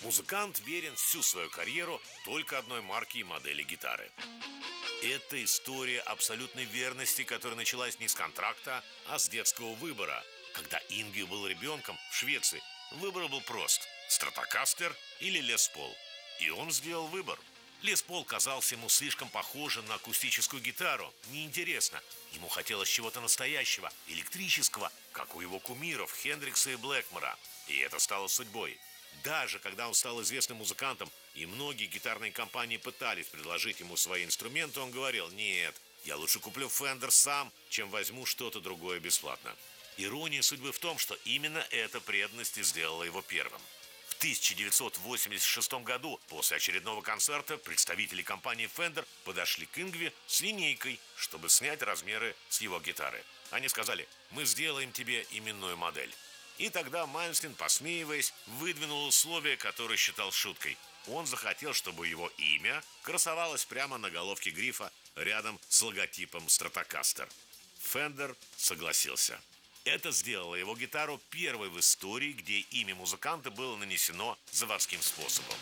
Музыкант верен всю свою карьеру только одной марке и модели гитары. Это история абсолютной верности, которая началась не с контракта, а с детского выбора. Когда Ингви был ребенком в Швеции, выбор был прост – Stratocaster или Les Paul. И он сделал выбор. Les Paul казался ему слишком похожим на акустическую гитару. Неинтересно. Ему хотелось чего-то настоящего, электрического, как у его кумиров Хендрикса и Блэкмора. И это стало судьбой. Даже когда он стал известным музыкантом, и многие гитарные компании пытались предложить ему свои инструменты, он говорил: «Нет, я лучше куплю Fender сам, чем возьму что-то другое бесплатно». Ирония судьбы в том, что именно эта преданность и сделала его первым. В 1986 году, после очередного концерта, представители компании Fender подошли к Ингви с линейкой, чтобы снять размеры с его гитары. Они сказали: «Мы сделаем тебе именную модель». И тогда Мальмстен, посмеиваясь, выдвинул условие, которое считал шуткой. Он захотел, чтобы его имя красовалось прямо на головке грифа рядом с логотипом Stratocaster. Фендер согласился. Это сделало его гитару первой в истории, где имя музыканта было нанесено заводским способом.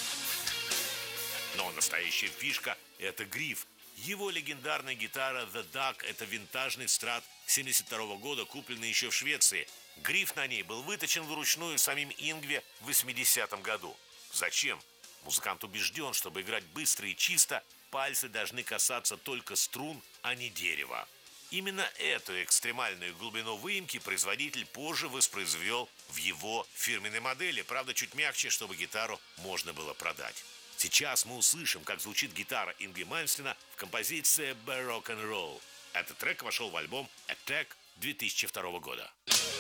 Но настоящая фишка – это гриф. Его легендарная гитара The Duck – это винтажный страт 1972 года, купленный еще в Швеции. Гриф на ней был выточен вручную самим Ингви в 80-м году. Зачем? Музыкант убежден, чтобы играть быстро и чисто, пальцы должны касаться только струн, а не дерева. Именно эту экстремальную глубину выемки производитель позже воспроизвел в его фирменной модели, правда, чуть мягче, чтобы гитару можно было продать. Сейчас мы услышим, как звучит гитара Ингви Мальмстена в композиции «Baroque and Roll». Этот трек вошел в альбом «Attack» 2002 года.